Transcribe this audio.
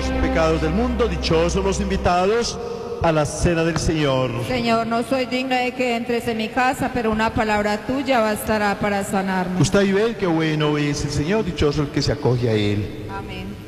los pecados del mundo. Dichosos los invitados a la cena del Señor. Señor, no soy digno de que entres en mi casa, pero una palabra tuya bastará para sanarme. Gusta y ver qué bueno es el Señor, dichoso el que se acoge a Él. Amén.